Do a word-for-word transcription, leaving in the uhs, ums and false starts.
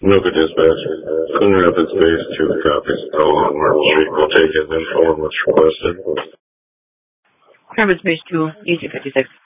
Milka Dispatch. Coon Rapids Base, two copies. Call on Marble Street. We'll take his info and what's requested. Rapids Base two, E C fifty-six.